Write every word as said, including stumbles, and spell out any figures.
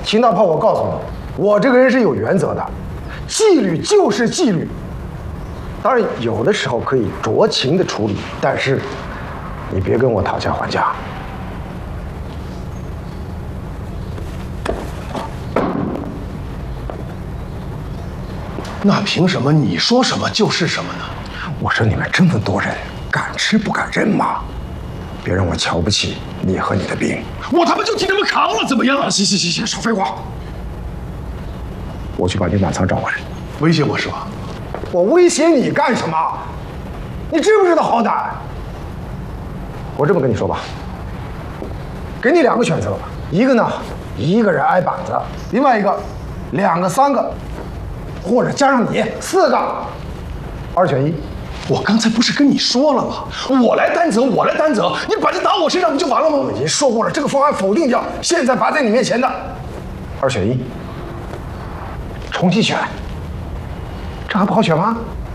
秦大炮，我告诉你，我这个人是有原则的，纪律就是纪律。当然，有的时候可以酌情的处理，但是你别跟我讨价还价。 那凭什么你说什么就是什么呢？ 我说你们这么多人，敢吃不敢认吗？别让我瞧不起你和你的兵。 我他妈就替他们扛了，怎么样？行行行行，少废话。 我去把你满仓找回来。 威胁我是吧？ 我威胁你干什么？你知不知道好歹？我这么跟你说吧，给你两个选择，一个呢，一个人挨板子；另外一个，两个、三个，或者加上你四个，二选一。 我刚才不是跟你说了吗？我来担责，我来担责，你把这打我身上不就完了吗？ 我已经说过了，这个方案否定掉。现在摆在你面前的，二选一，重新选，这还不好选吗？